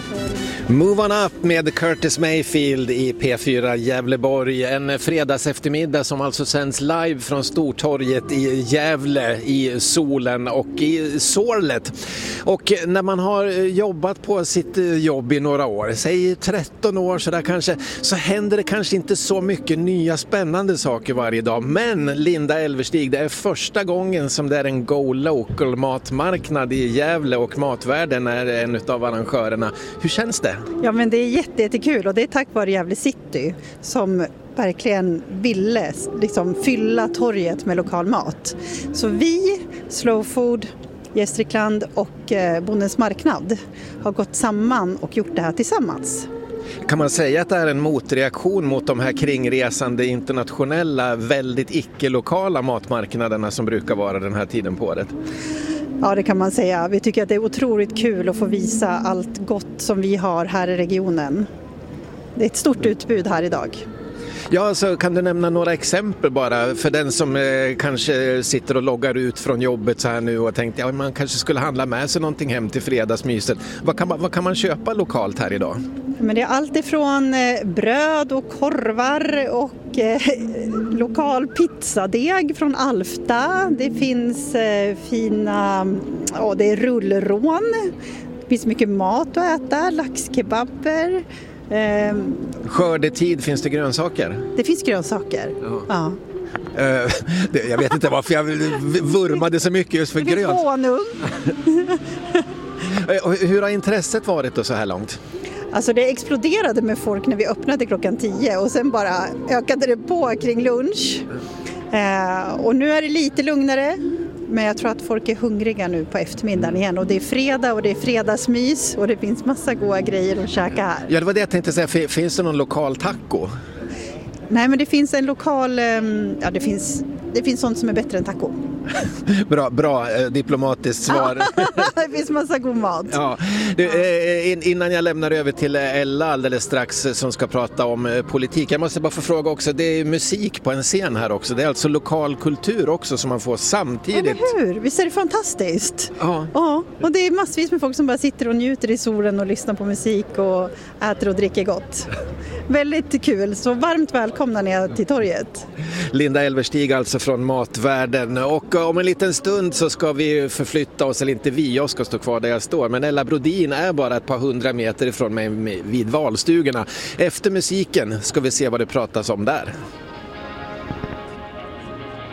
Move on up med Curtis Mayfield i P4 Gävleborg. En fredags eftermiddag som alltså sänds live från Stortorget i Gävle i solen och i sorlet. Och när man har jobbat på sitt jobb i några år, säg 13 år så där kanske, så händer det kanske inte så mycket nya spännande saker varje dag. Men Linda Elverstig, det är första gången som det är en Go Local matmarknad i Gävle och Matvärlden är en av arrangörerna. Hur känns det? Ja, men det är jättekul och det är tack vare Gävle City som verkligen ville liksom fylla torget med lokal mat. Så vi, Slow Food, Gästrikland och Bondens marknad har gått samman och gjort det här tillsammans. Kan man säga att det är en motreaktion mot de här kringresande internationella, väldigt icke-lokala matmarknaderna som brukar vara den här tiden på året? Ja, det kan man säga. Vi tycker att det är otroligt kul att få visa allt gott som vi har här i regionen. Det är ett stort utbud här idag. Ja, så kan du nämna några exempel bara för den som kanske sitter och loggar ut från jobbet så här nu och tänkte att man kanske skulle handla med sig någonting hem till fredagsmyset. Vad kan man köpa lokalt här idag? Men det är allt ifrån bröd och korvar och lokal pizzadeg från Alfta. Det finns det är rullrån. Det finns mycket mat att äta, laxkebaber. Skördetid, finns det grönsaker? Det finns grönsaker, ja. Jag vet inte varför jag vurmade så mycket just för grönt. Honung. Hur har intresset varit då så här långt? Alltså det exploderade med folk när vi öppnade klockan 10 och sen bara ökade det på kring lunch. Och nu är det lite lugnare. Men jag tror att folk är hungriga nu på eftermiddagen igen. Och det är fredag och det är fredagsmys och det finns massa goda grejer att käka här. Ja, det var det jag tänkte säga. Finns det någon lokal taco? Nej, men det finns en lokal... det finns sånt som är bättre än taco. Bra diplomatiskt svar. Det finns massa god mat. Ja. Innan jag lämnar över till Ella alldeles strax som ska prata om politik. Jag måste bara få fråga också, det är musik på en scen här också. Det är alltså lokal kultur också som man får samtidigt. Eller hur? Visst är det fantastiskt? Ja, och det är massvis med folk som bara sitter och njuter i solen och lyssnar på musik och äter och dricker gott. Väldigt kul, så varmt välkomna ner till torget. Linda Elverstig alltså från Matvärlden, och om en liten stund så ska vi förflytta oss, eller inte jag ska stå kvar där jag står, men Ella Brodin är bara ett par 100 meter ifrån mig vid Valstugorna. Efter musiken ska vi se vad det pratas om där.